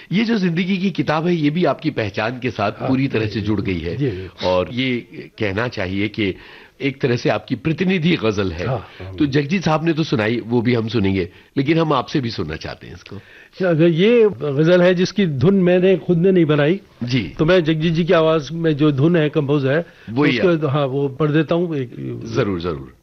ये जो जिंदगी की किताब है ये भी आपकी पहचान के साथ पूरी तरह से जुड़ गई है और ये कहना चाहिए कि एक तरह से आपकी प्रतिनिधि गजल है। तो जगजीत साहब ने तो सुनाई, वो भी हम सुनेंगे, लेकिन हम आपसे भी सुनना चाहते हैं इसको। ये गजल है जिसकी धुन मैंने खुद ने नहीं बनाई जी, तो मैं जगजीत जी की आवाज में जो धुन है कंपोज है वो वो पढ़ देता हूँ। जरूर जरूर।